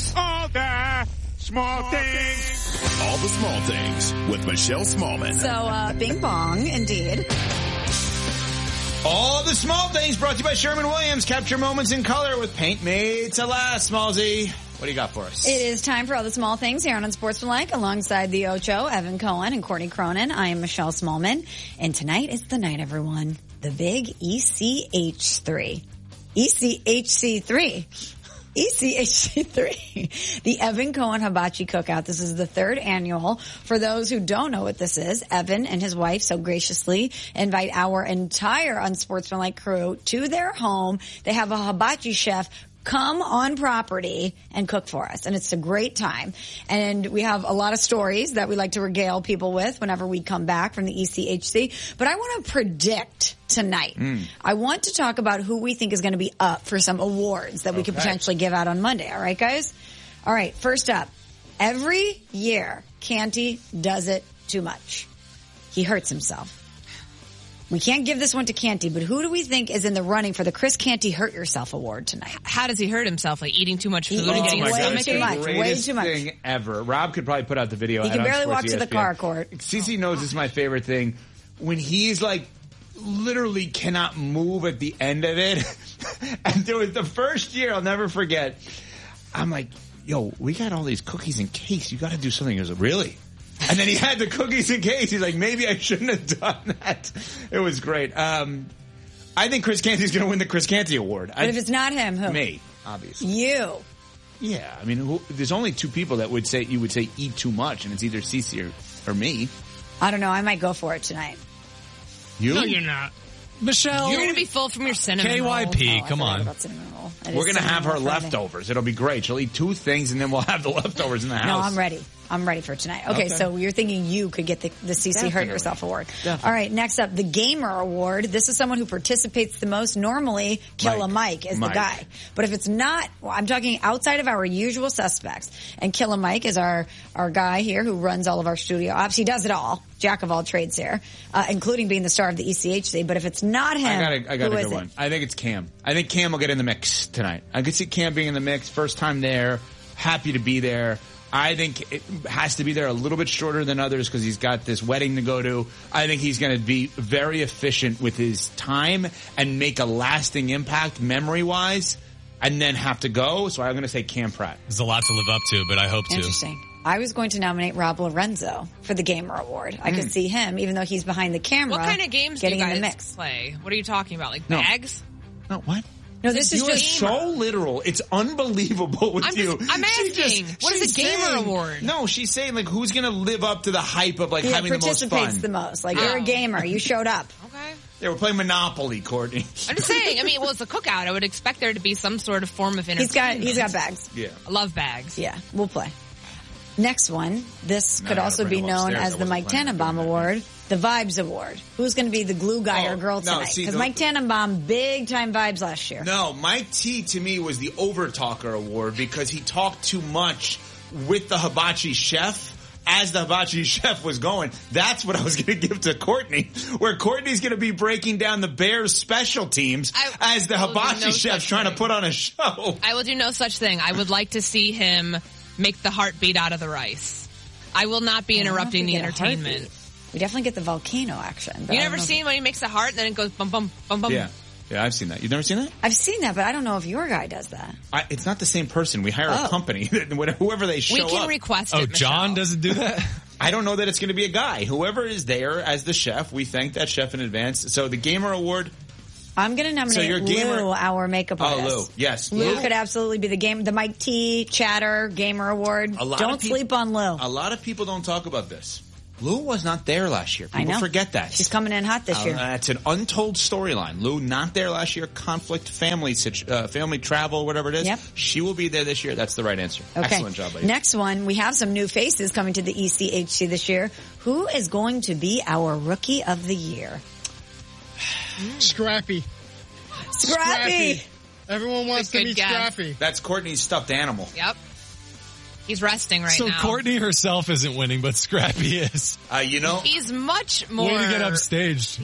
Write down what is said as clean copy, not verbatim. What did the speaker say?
things. All the small things. All the small things with Michelle Smallman. So, bing bong, indeed. All the small things brought to you by Sherwin-Williams. Capture moments in color with paint made to last. Smallsy, what do you got for us? It is time for all the small things here on Unsportsmanlike alongside the Ocho, Evan Cohen, and Courtney Cronin. I am Michelle Smallman, and tonight is the night, everyone. The big ECHC3. ECHC3, the Evan Cohen Hibachi Cookout. This is the third annual. For those who don't know what this is, Evan and his wife so graciously invite our entire Unsportsmanlike crew to their home. They have a hibachi chef come on property and cook for us. And it's a great time. And we have a lot of stories that we like to regale people with whenever we come back from the ECHC. But I want to predict tonight. I want to talk about who we think is going to be up for some awards that we could potentially give out on Monday. All right, guys? All right, first up. Every year, Canty does it too much. He hurts himself. We can't give this one to Canty, but who do we think is in the running for the Chris Canty Hurt Yourself Award tonight? How does he hurt himself? Like eating too much food and getting way stomach too much. ache? Way too much. Thing ever. Rob could probably put out the video. He can at barely walk Unsports to the ESPN. car, Court. Cece knows this is my favorite thing. When he's like, literally cannot move at the end of it. And there was the first year, I'll never forget. I'm like, yo, we got all these cookies in case. You got to do something. He goes, really? And then he had the cookies in case. He's like, maybe I shouldn't have done that. It was great. I think Chris Canty's going to win the Chris Canty Award. But if it's not him, who? Me, obviously. You. Yeah, I mean, there's only two people that would say eat too much, and it's either Cece or me. I don't know. I might go for it tonight. You? No, you're not. Michelle. You're going to be full from your cinnamon KYP, roll. come on. We're going to have her leftovers. It'll be great. She'll eat two things, and then we'll have the leftovers in the house. No, I'm ready. I'm ready for tonight. Okay, so you're thinking you could get the CC Hurt Yourself Award. Definitely. All right, next up, the Gamer Award. This is someone who participates the most. Normally, Killa Mike is the guy. But if it's not, well, I'm talking outside of our usual suspects. And Killa Mike is our guy here who runs all of our studio ops. He does it all. Jack of all trades here, including being the star of the ECHC. But if it's not him, I got who a is good it? one. I think it's Cam. I think Cam will get in the mix tonight. I could see Cam being in the mix. First time there. Happy to be there. I think it has to be there a little bit shorter than others because he's got this wedding to go to. I think he's going to be very efficient with his time and make a lasting impact memory-wise and then have to go. So I'm going to say Cam Pratt. There's a lot to live up to, but I hope to. Interesting. I was going to nominate Rob Lorenzo for the Gamer Award. I could see him, even though he's behind the camera. What kind of games do getting you in the guys mix. play? What are you talking about? Like No. bags? No, what? No, this is You are just so literal. It's unbelievable with you. I'm asking. What is she's a Gamer saying- Award? No, she's saying like who's going to live up to the hype of like He having the most participates fun. the most. Like, you're a gamer. You showed up. Okay. Yeah, we're playing Monopoly, Courtney. I'm just saying. I mean, well, it's a cookout. I would expect there to be some sort of form of entertainment. He's got bags. Yeah. I love bags. Yeah, we'll play. Next one. This No, could I gotta also bring be him known upstairs. as I the wasn't Mike planning on Tannenbaum doing that. Award, the Vibes Award. Who's going to be the glue guy or girl no, tonight? see, Because the- Mike Tannenbaum, big time vibes last year. No, Mike T to me was the over-talker award because he talked too much with the hibachi chef as the hibachi chef was going. That's what I was going to give to Courtney, where Courtney's going to be breaking down the Bears special teams as the I will do hibachi no chef such trying to thing. put on a show. I will do no such thing. I would like to see him make the heartbeat out of the rice. I will not be interrupting the entertainment. We definitely get the volcano action. but You I never don't know seen when he makes the heart and then it goes bum bum bum bum. Yeah, I've seen that. You've never seen that? I've seen that, but I don't know if your guy does that. It's not the same person. We hire a company, whoever they show We can up. request it. Oh, John Michelle. doesn't do that? I don't know that it's going to be a guy. Whoever is there as the chef, we thank that chef in advance. So the Gamer Award. I'm going to nominate you're gamer- Lou, our makeup artist. Oh, Lou. Yes. Lou Lou. could absolutely be the Mike T. Chatter Gamer Award. A lot Don't of people- sleep on Lou. A lot of people don't talk about this. Lou was not there last year. I People know. forget that. She's coming in hot this year. That's an untold storyline. Lou not there last year. Conflict, family travel, whatever it is. Yep. She will be there this year. That's the right answer. Okay. Excellent job, buddy. Next one, we have some new faces coming to the ECHC this year. Who is going to be our Rookie of the Year? Scrappy. Scrappy! Everyone wants Good to meet guess. Scrappy. That's Courtney's stuffed animal. Yep. He's resting right So now. Courtney herself isn't winning, but Scrappy is. You know, He's much more. Way to get upstaged.